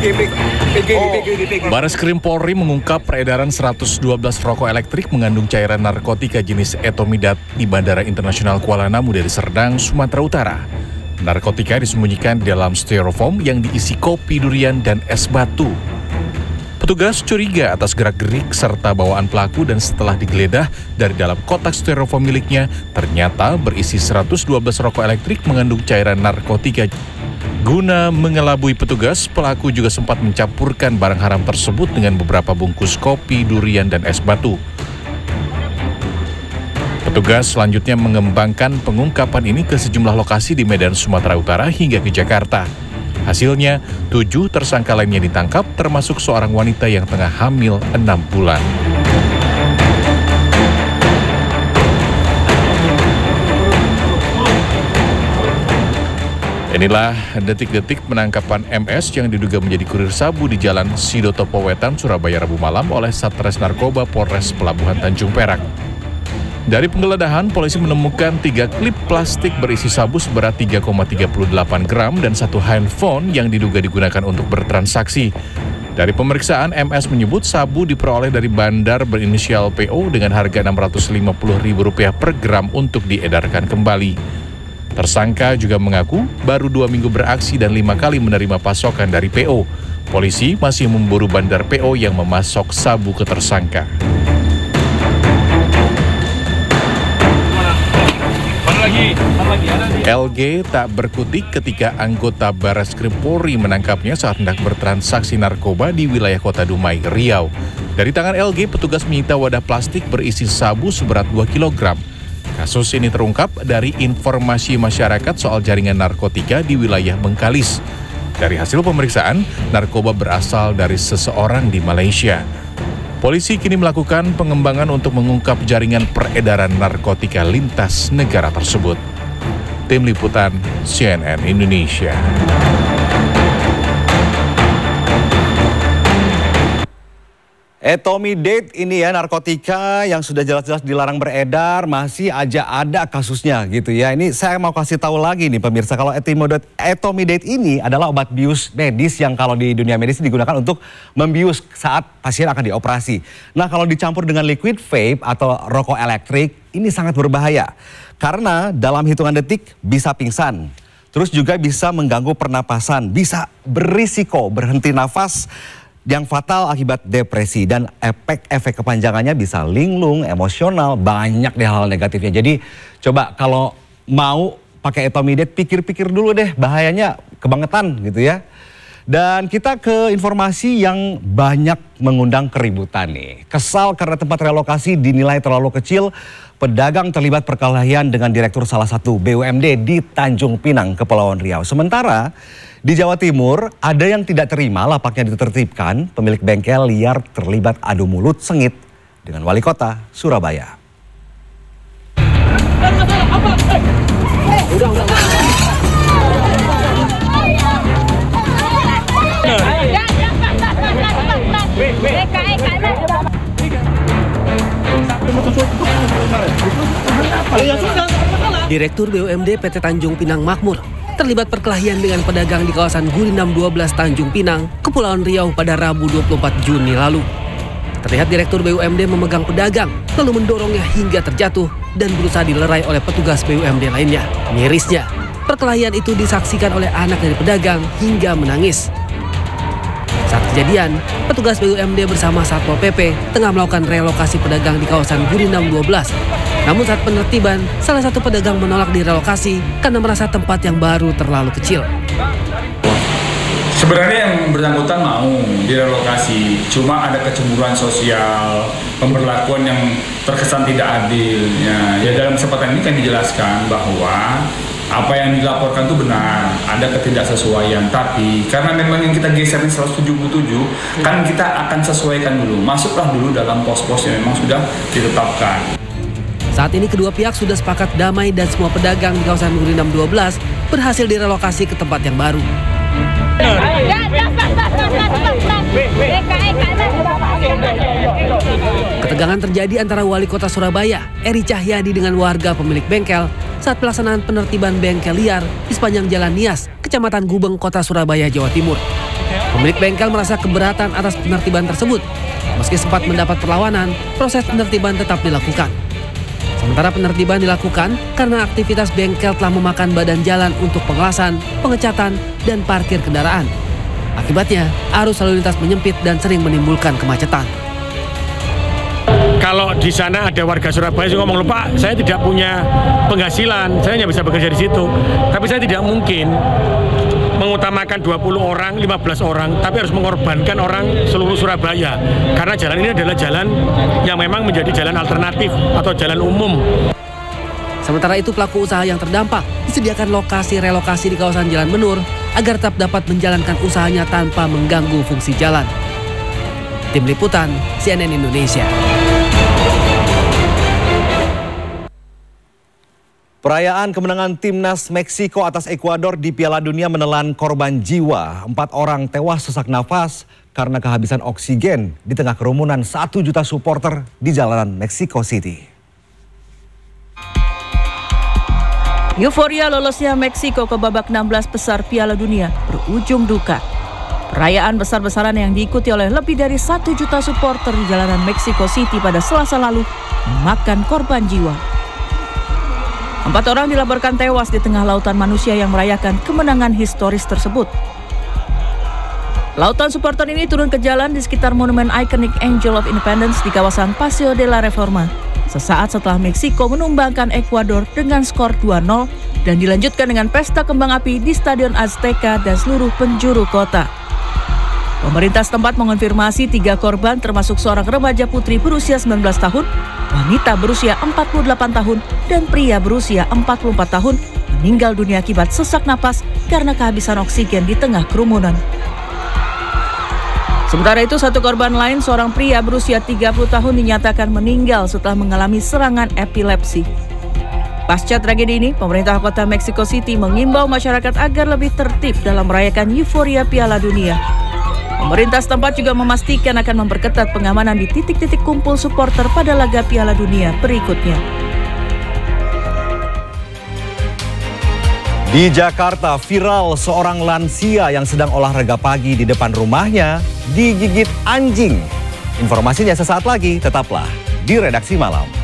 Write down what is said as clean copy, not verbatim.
Bareskrim Polri mengungkap peredaran 112 rokok elektrik mengandung cairan narkotika jenis etomidat di Bandara Internasional Kuala Namu dari Serdang, Sumatera Utara. Narkotika disembunyikan di dalam styrofoam yang diisi kopi durian dan es batu. Petugas curiga atas gerak-gerik serta bawaan pelaku dan setelah digeledah dari dalam kotak styrofoam miliknya, ternyata berisi 112 rokok elektrik mengandung cairan narkotika. Guna mengelabui petugas, pelaku juga sempat mencampurkan barang haram tersebut dengan beberapa bungkus kopi, durian, dan es batu. Petugas selanjutnya mengembangkan pengungkapan ini ke sejumlah lokasi di Medan, Sumatera Utara hingga ke Jakarta. Hasilnya, 7 tersangka lainnya ditangkap, termasuk seorang wanita yang tengah hamil 6 bulan. Inilah detik-detik penangkapan MS yang diduga menjadi kurir sabu di Jalan Sidotopo Wetan, Surabaya Rabu malam oleh Satres Narkoba Polres Pelabuhan Tanjung Perak. Dari penggeledahan, polisi menemukan 3 klip plastik berisi sabu seberat 3,38 gram dan 1 handphone yang diduga digunakan untuk bertransaksi. Dari pemeriksaan, MS menyebut sabu diperoleh dari bandar berinisial PO dengan harga Rp650.000 per gram untuk diedarkan kembali. Tersangka juga mengaku baru 2 minggu beraksi dan 5 kali menerima pasokan dari PO. Polisi masih memburu bandar PO yang memasok sabu ke tersangka. LG tak berkutik ketika anggota Bareskrim Polri menangkapnya saat hendak bertransaksi narkoba di wilayah Kota Dumai, Riau. Dari tangan LG, petugas menyita wadah plastik berisi sabu seberat 2 kg. Kasus ini terungkap dari informasi masyarakat soal jaringan narkotika di wilayah Bengkalis. Dari hasil pemeriksaan, narkoba berasal dari seseorang di Malaysia. Polisi kini melakukan pengembangan untuk mengungkap jaringan peredaran narkotika lintas negara tersebut. Tim Liputan CNN Indonesia. Etomidate ini ya, narkotika yang sudah jelas-jelas dilarang beredar, masih aja ada kasusnya gitu ya. Ini saya mau kasih tahu lagi nih pemirsa, kalau etomidate ini adalah obat bius medis yang kalau di dunia medis digunakan untuk membius saat pasien akan dioperasi. Nah, kalau dicampur dengan liquid vape atau rokok elektrik, ini sangat berbahaya. Karena dalam hitungan detik bisa pingsan. Terus juga bisa mengganggu pernapasan, bisa berisiko berhenti nafas, yang fatal akibat depresi, dan efek kepanjangannya bisa linglung, emosional, banyak deh hal negatifnya. Jadi coba kalau mau pakai etomidate, pikir-pikir dulu deh, bahayanya kebangetan gitu ya. Dan kita ke informasi yang banyak mengundang keributan nih. Kesal karena tempat relokasi dinilai terlalu kecil, pedagang terlibat perkelahian dengan direktur salah satu BUMD di Tanjung Pinang, Kepulauan Riau. Sementara di Jawa Timur ada yang tidak terima lapaknya ditertibkan, pemilik bengkel liar terlibat adu mulut sengit dengan wali kota Surabaya. Direktur BUMD PT Tanjung Pinang Makmur terlibat perkelahian dengan pedagang di kawasan Gurinam 12 Tanjung Pinang, Kepulauan Riau pada Rabu 24 Juni lalu. Terlihat Direktur BUMD memegang pedagang, lalu mendorongnya hingga terjatuh dan berusaha dilerai oleh petugas BUMD lainnya. Mirisnya, perkelahian itu disaksikan oleh anak dari pedagang hingga menangis. Saat kejadian, petugas BUMD bersama Satpol PP tengah melakukan relokasi pedagang di kawasan Gurinam 12. Namun saat penertiban, salah satu pedagang menolak direlokasi karena merasa tempat yang baru terlalu kecil. Sebenarnya yang bersangkutan mau direlokasi, cuma ada kecemburuan sosial, pemberlakuan yang terkesan tidak adil. Ya dalam kesempatan ini kan dijelaskan bahwa apa yang dilaporkan itu benar, ada ketidaksesuaian. Tapi karena memang yang kita geserin 177, kan kita akan sesuaikan dulu. Masuklah dulu dalam pos-pos yang memang sudah ditetapkan. Saat ini kedua pihak sudah sepakat damai dan semua pedagang di kawasan Gurinam 12 berhasil direlokasi ke tempat yang baru. Ketegangan terjadi antara Wali Kota Surabaya, Eri Cahyadi, dengan warga pemilik bengkel saat pelaksanaan penertiban bengkel liar di sepanjang Jalan Nias, Kecamatan Gubeng, Kota Surabaya, Jawa Timur. Pemilik bengkel merasa keberatan atas penertiban tersebut. Meski sempat mendapat perlawanan, proses penertiban tetap dilakukan. Sementara penertiban dilakukan karena aktivitas bengkel telah memakan badan jalan untuk pengelasan, pengecatan, dan parkir kendaraan. Akibatnya, arus lalu lintas menyempit dan sering menimbulkan kemacetan. Kalau di sana ada warga Surabaya yang ngomong, "Pak, saya tidak punya penghasilan, saya hanya bisa bekerja di situ." Tapi saya tidak mungkin mengutamakan 20 orang, 15 orang, tapi harus mengorbankan orang seluruh Surabaya. Karena jalan ini adalah jalan yang memang menjadi jalan alternatif atau jalan umum. Sementara itu pelaku usaha yang terdampak disediakan lokasi relokasi di kawasan Jalan Menur agar tetap dapat menjalankan usahanya tanpa mengganggu fungsi jalan. Tim Liputan, CNN Indonesia. Perayaan kemenangan timnas Meksiko atas Ekuador di Piala Dunia menelan korban jiwa. 4 orang tewas sesak nafas karena kehabisan oksigen di tengah kerumunan 1 juta supporter di jalanan Mexico City. Euforia lolosnya Meksiko ke babak 16 besar Piala Dunia berujung duka. Perayaan besar-besaran yang diikuti oleh lebih dari 1 juta supporter di jalanan Mexico City pada Selasa lalu memakan korban jiwa. 4 orang dilaporkan tewas di tengah lautan manusia yang merayakan kemenangan historis tersebut. Lautan supporter ini turun ke jalan di sekitar monumen ikonik Angel of Independence di kawasan Paseo de la Reforma, sesaat setelah Meksiko menumbangkan Ekuador dengan skor 2-0 dan dilanjutkan dengan pesta kembang api di Stadion Azteca dan seluruh penjuru kota. Pemerintah setempat mengonfirmasi 3 korban termasuk seorang remaja putri berusia 19 tahun, wanita berusia 48 tahun, dan pria berusia 44 tahun meninggal dunia akibat sesak napas karena kehabisan oksigen di tengah kerumunan. Sementara itu, 1 korban lain, seorang pria berusia 30 tahun dinyatakan meninggal setelah mengalami serangan epilepsi. Pasca tragedi ini, pemerintah kota Mexico City mengimbau masyarakat agar lebih tertib dalam merayakan euforia Piala Dunia. Pemerintah setempat juga memastikan akan memperketat pengamanan di titik-titik kumpul supporter pada laga Piala Dunia berikutnya. Di Jakarta, viral seorang lansia yang sedang olahraga pagi di depan rumahnya digigit anjing. Informasinya sesaat lagi, tetaplah di Redaksi Malam.